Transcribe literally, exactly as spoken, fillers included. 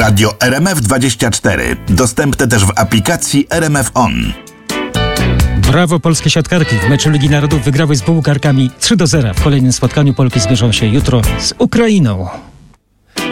Radio R M F dwadzieścia cztery. Dostępne też w aplikacji R M F On. Brawo polskie siatkarki. W meczu Ligi Narodów wygrały z Bułgarkami trzy do zera. W kolejnym spotkaniu Polki zmierzą się jutro z Ukrainą.